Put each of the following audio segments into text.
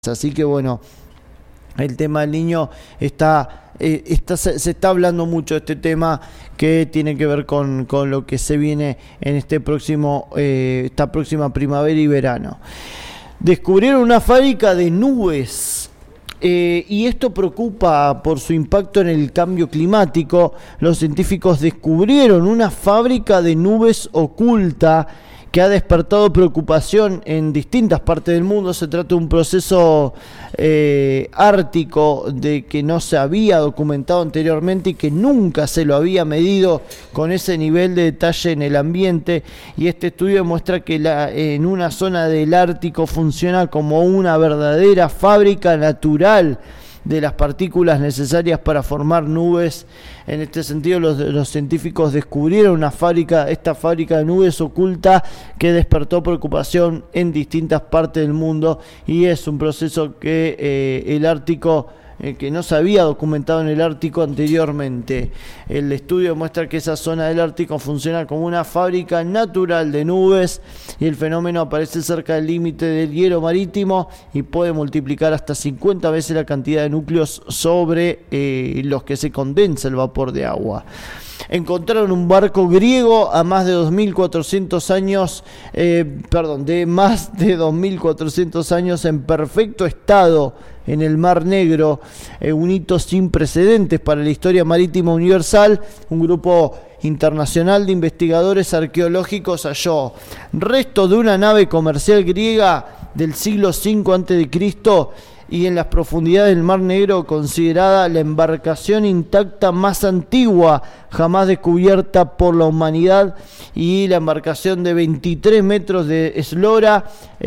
Así que bueno, el tema del niño se está hablando mucho de este tema que tiene que ver con lo que se viene en esta próxima primavera y verano. Descubrieron una fábrica de nubes y esto preocupa por su impacto en el cambio climático. Los científicos descubrieron una fábrica de nubes oculta que ha despertado preocupación en distintas partes del mundo. Se trata de un proceso ártico de que no se había documentado anteriormente y que nunca se lo había medido con ese nivel de detalle en el ambiente, y este estudio demuestra que en una zona del Ártico funciona como una verdadera fábrica natural de las partículas necesarias para formar nubes. En este sentido, los científicos descubrieron esta fábrica de nubes oculta que despertó preocupación en distintas partes del mundo, y es un proceso que el Ártico que no se había documentado en el Ártico anteriormente. El estudio muestra que esa zona del Ártico funciona como una fábrica natural de nubes, y el fenómeno aparece cerca del límite del hielo marítimo y puede multiplicar hasta 50 veces la cantidad de núcleos sobre los que se condensa el vapor de agua. Encontraron un barco griego a más de 2.400 años, de más de 2.400 años en perfecto estado en el Mar Negro, un hito sin precedentes para la historia marítima universal. Un grupo internacional de investigadores arqueológicos halló restos de una nave comercial griega del siglo V a.C. y en las profundidades del Mar Negro, considerada la embarcación intacta más antigua jamás descubierta por la humanidad, y la embarcación de 23 metros de eslora,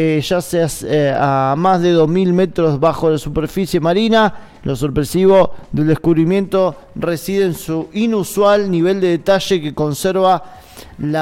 a más de 2.000 metros bajo la superficie marina. Lo sorpresivo del descubrimiento reside en su inusual nivel de detalle, que conserva de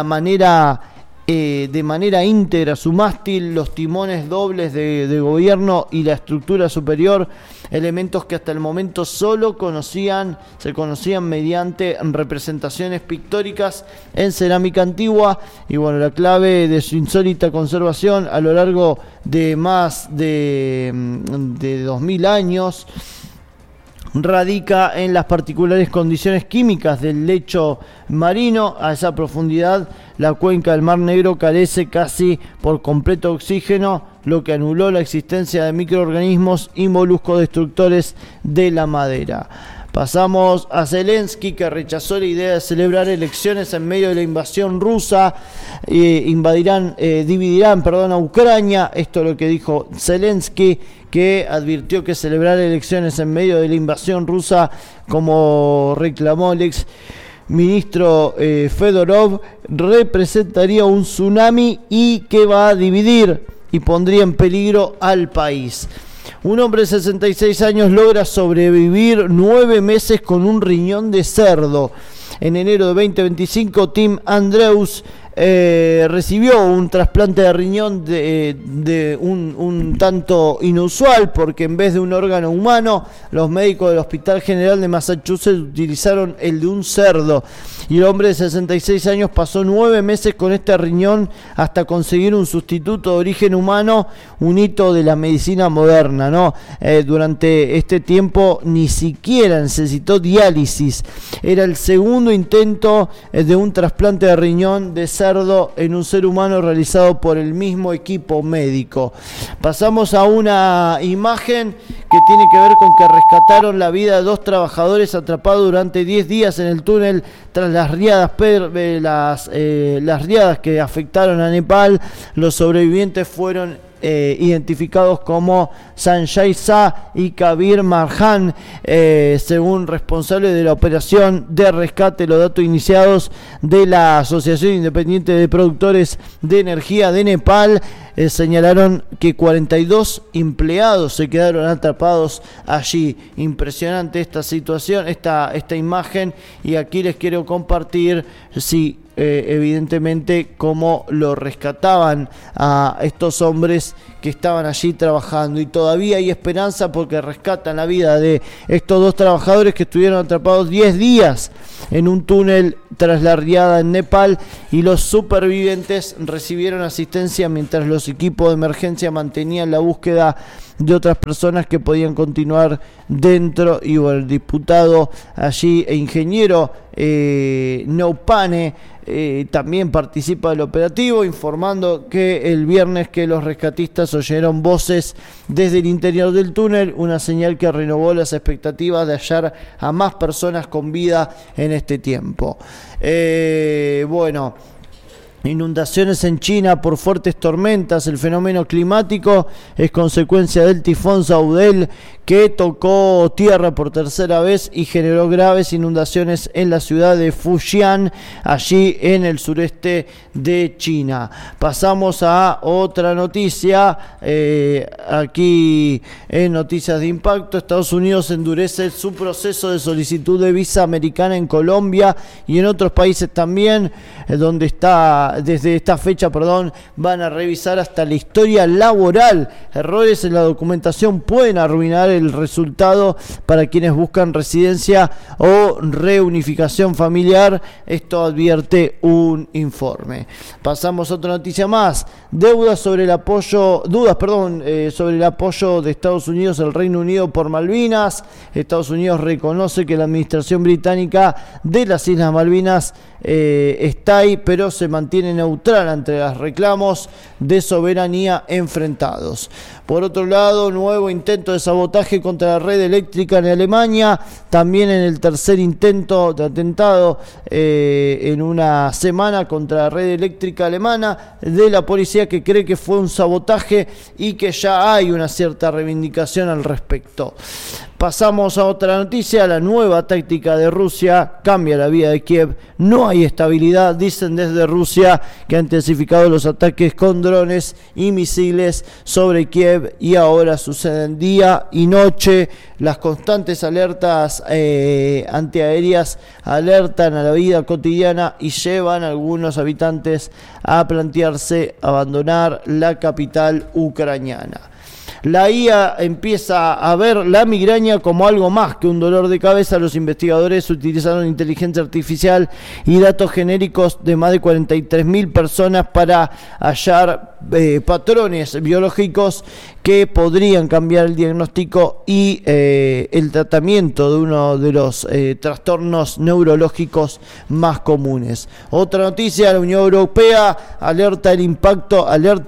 manera íntegra su mástil, los timones dobles de gobierno y la estructura superior, elementos que hasta el momento solo se conocían mediante representaciones pictóricas en cerámica antigua. Y bueno, la clave de su insólita conservación a lo largo de más de 2.000 años radica en las particulares condiciones químicas del lecho marino. A esa profundidad, la cuenca del Mar Negro carece casi por completo de oxígeno, lo que anuló la existencia de microorganismos y moluscos destructores de la madera. Pasamos a Zelensky, que rechazó la idea de celebrar elecciones en medio de la invasión rusa. Dividirán a Ucrania. Esto es lo que dijo Zelensky, que advirtió que celebrar elecciones en medio de la invasión rusa, como reclamó el ex ministro Fedorov, representaría un tsunami y que va a dividir y pondría en peligro al país. Un hombre de 66 años logra sobrevivir 9 meses con un riñón de cerdo. En enero de 2025, Tim Andrews recibió un trasplante de riñón de un tanto inusual, porque en vez de un órgano humano, los médicos del Hospital General de Massachusetts utilizaron el de un cerdo. Y el hombre de 66 años pasó 9 meses con este riñón hasta conseguir un sustituto de origen humano, un hito de la medicina moderna, ¿no? Durante este tiempo ni siquiera necesitó diálisis. Era el segundo intento de un trasplante de riñón de cerdo en un ser humano realizado por el mismo equipo médico. Pasamos a una imagen que tiene que ver con que rescataron la vida de 2 trabajadores atrapados durante 10 días en el túnel tras las riadas que afectaron a Nepal. Los sobrevivientes fueron identificados como Sanjay Shah y Kabir Marjan, según responsables de la operación de rescate. Los datos iniciados de la Asociación Independiente de Productores de Energía de Nepal señalaron que 42 empleados se quedaron atrapados allí. Impresionante esta situación, esta imagen, y aquí les quiero compartir evidentemente cómo lo rescataban a estos hombres que estaban allí trabajando. Y todavía hay esperanza, porque rescatan la vida de estos 2 trabajadores que estuvieron atrapados 10 días en un túnel tras la riada en Nepal, y los supervivientes recibieron asistencia mientras los equipos de emergencia mantenían la búsqueda de otras personas que podían continuar dentro. Y bueno, el diputado allí e ingeniero Noupane también participa del operativo, informando que el viernes que los rescatistas oyeron voces desde el interior del túnel, una señal que renovó las expectativas de hallar a más personas con vida en este tiempo. Bueno, inundaciones en China por fuertes tormentas. El fenómeno climático es consecuencia del tifón Saudel, que tocó tierra por tercera vez y generó graves inundaciones en la ciudad de Fujian, allí en el sureste de China. Pasamos a otra noticia, aquí en Noticias de Impacto. Estados Unidos endurece su proceso de solicitud de visa americana en Colombia y en otros países también, donde desde esta fecha, van a revisar hasta la historia laboral. Errores en la documentación pueden arruinar el resultado para quienes buscan residencia o reunificación familiar. Esto advierte un informe. Pasamos a otra noticia más. Dudas sobre el apoyo de Estados Unidos al Reino Unido por Malvinas. Estados Unidos reconoce que la administración británica de las Islas Malvinas está ahí, pero se mantiene neutral ante los reclamos de soberanía enfrentados. Por otro lado, nuevo intento de sabotaje contra la red eléctrica en Alemania, también en el tercer intento de atentado en una semana contra la red eléctrica alemana, de la policía, que cree que fue un sabotaje y que ya hay una cierta reivindicación al respecto. Pasamos a otra noticia. La nueva táctica de Rusia cambia la vida de Kiev. No hay estabilidad, dicen desde Rusia, que han intensificado los ataques con drones y misiles sobre Kiev, y ahora suceden día y noche. Las constantes alertas antiaéreas alertan a la vida cotidiana y llevan a algunos habitantes a plantearse abandonar la capital ucraniana. La IA empieza a ver la migraña como algo más que un dolor de cabeza. Los investigadores utilizaron inteligencia artificial y datos genéricos de más de 43.000 personas para hallar patrones biológicos que podrían cambiar el diagnóstico y el tratamiento de uno de los trastornos neurológicos más comunes. Otra noticia: la Unión Europea alerta del impacto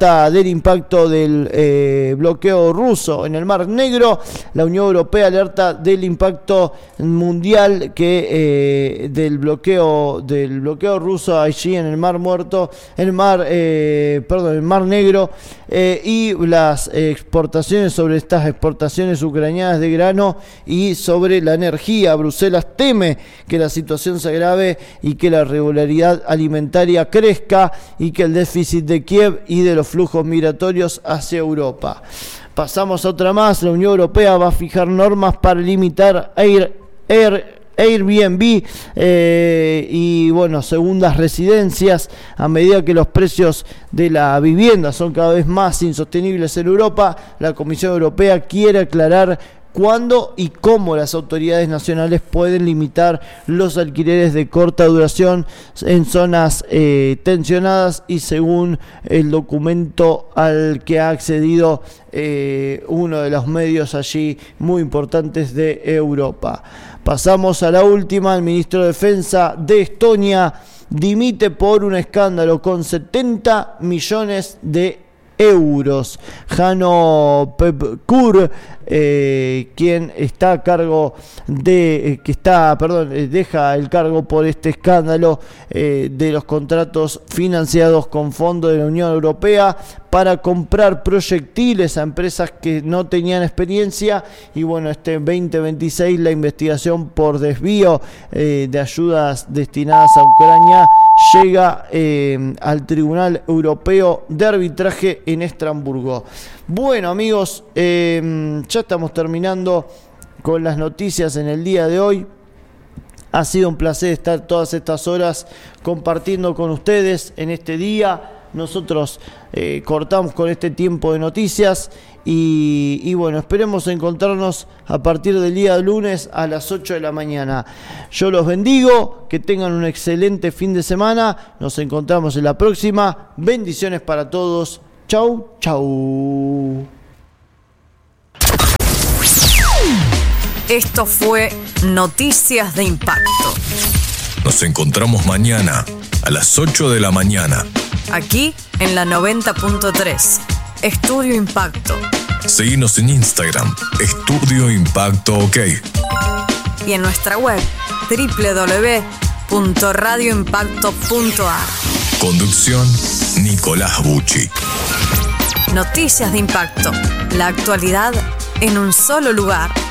del bloqueo ruso en el Mar Negro. La Unión Europea alerta del impacto mundial del bloqueo ruso allí en el Mar Muerto, el Mar Negro, y las sobre estas exportaciones ucranianas de grano y sobre la energía. Bruselas teme que la situación se agrave y que la irregularidad alimentaria crezca y que el déficit de Kiev y de los flujos migratorios hacia Europa. Pasamos a otra más. La Unión Europea va a fijar normas para limitar Airbnb y segundas residencias a medida que los precios de la vivienda son cada vez más insostenibles en Europa. La Comisión Europea quiere aclarar cuándo y cómo las autoridades nacionales pueden limitar los alquileres de corta duración en zonas tensionadas, y según el documento al que ha accedido uno de los medios allí muy importantes de Europa. Pasamos a la última. El ministro de Defensa de Estonia dimite por un escándalo con 70 millones de euros. Hanno Pevkur, quien está a cargo deja el cargo por este escándalo de los contratos financiados con fondos de la Unión Europea para comprar proyectiles a empresas que no tenían experiencia. Y este 2026 la investigación por desvío de ayudas destinadas a Ucrania llega al Tribunal Europeo de Arbitraje en Estrasburgo. Bueno, amigos, ya estamos terminando con las noticias en el día de hoy. Ha sido un placer estar todas estas horas compartiendo con ustedes en este día. Nosotros cortamos con este tiempo de noticias y esperemos encontrarnos a partir del día lunes a las 8 de la mañana. Yo los bendigo, que tengan un excelente fin de semana. Nos encontramos en la próxima. Bendiciones para todos. Chau, chau. Esto fue Noticias de Impacto. Nos encontramos mañana a las 8 de la mañana. Aquí en la 90.3, Estudio Impacto. Seguinos en Instagram, Estudio Impacto OK. Y en nuestra web, www.radioimpacto.ar. Conducción, Nicolás Bucci. Noticias de Impacto. La actualidad en un solo lugar.